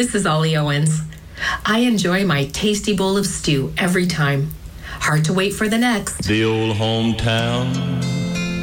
This is Ollie Owens. I enjoy my tasty bowl of stew every time. Hard to wait for the next. The old hometown